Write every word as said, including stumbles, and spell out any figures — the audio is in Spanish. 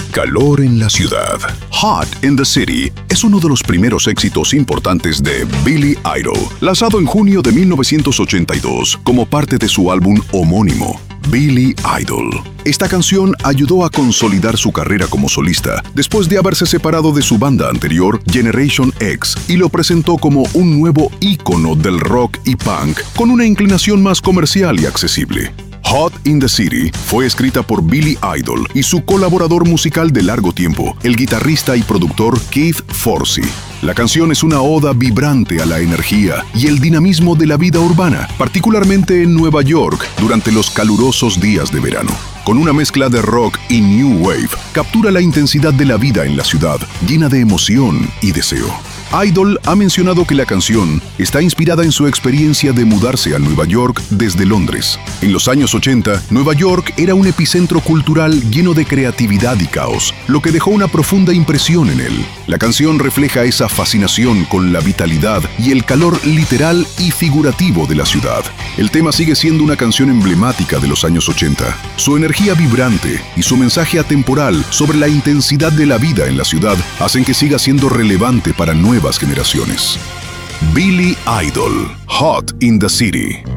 Calor en la ciudad. Hot in the City es uno de los primeros éxitos importantes de Billy Idol, lanzado en junio de mil novecientos ochenta y dos como parte de su álbum homónimo, Billy Idol. Esta canción ayudó a consolidar su carrera como solista después de haberse separado de su banda anterior, Generation X, y lo presentó como un nuevo ícono del rock y punk con una inclinación más comercial y accesible. Hot in the City fue escrita por Billy Idol y su colaborador musical de largo tiempo, el guitarrista y productor Keith Forsey. La canción es una oda vibrante a la energía y el dinamismo de la vida urbana, particularmente en Nueva York durante los calurosos días de verano. Con una mezcla de rock y new wave, captura la intensidad de la vida en la ciudad, llena de emoción y deseo. Idol ha mencionado que la canción está inspirada en su experiencia de mudarse a Nueva York desde Londres. En los años ochenta, Nueva York era un epicentro cultural lleno de creatividad y caos, lo que dejó una profunda impresión en él. La canción refleja esa fascinación con la vitalidad y el calor literal y figurativo de la ciudad. El tema sigue siendo una canción emblemática de los años ochenta. Su energía vibrante y su mensaje atemporal sobre la intensidad de la vida en la ciudad hacen que siga siendo relevante para nuevas generaciones. Billy Idol, Hot in the City.